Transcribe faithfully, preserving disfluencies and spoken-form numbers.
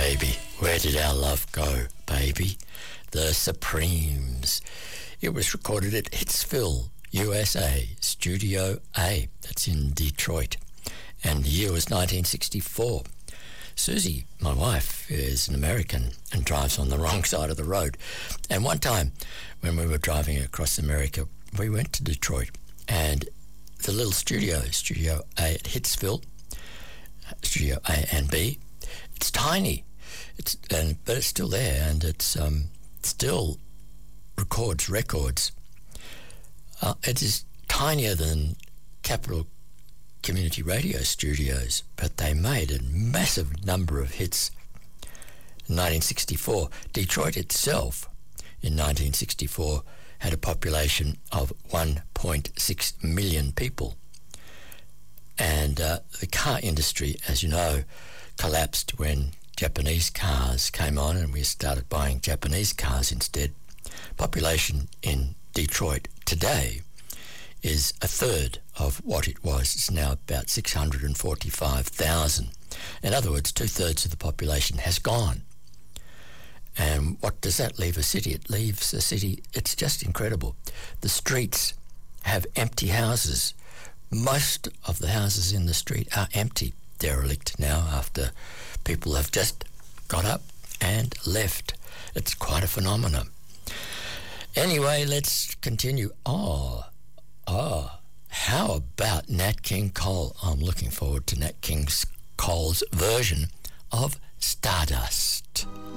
baby. Where did our love go, baby? The Supremes. It was recorded at Hitsville, U S A, Studio A. That's in Detroit. And the year was nineteen sixty-four. Susie, my wife, is an American and drives on the wrong side of the road. And one time, when we were driving across America, we went to Detroit, and the little studio, Studio A at Hitsville, Studio A and B, it's tiny, it's and but it's still there, and it's um, still records records. Uh, it is tinier than Capital Community Radio Studios, but they made a massive number of hits in nineteen sixty-four. Detroit itself, in nineteen sixty-four, had a population of one point six million people. And uh, the car industry, as you know, collapsed when Japanese cars came on and we started buying Japanese cars instead. Population in Detroit today is a third of what it was. It's now about six hundred forty-five thousand. In other words, two-thirds of the population has gone. And what does that leave a city? It leaves a city, it's just incredible. The streets have empty houses. Most of the houses in the street are empty, derelict now, after people have just got up and left. It's quite a phenomenon. Anyway, let's continue. Oh, oh, how about Nat King Cole? I'm looking forward to Nat King Cole's version of Stardust.